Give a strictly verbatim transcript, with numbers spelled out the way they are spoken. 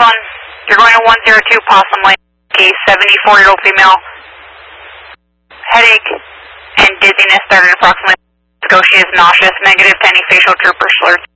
one. You're going to one zero two Possum Lane, case seventy-four-year-old female. Headache and dizziness started approximately ago. She is nauseous, negative to any facial troopers alert.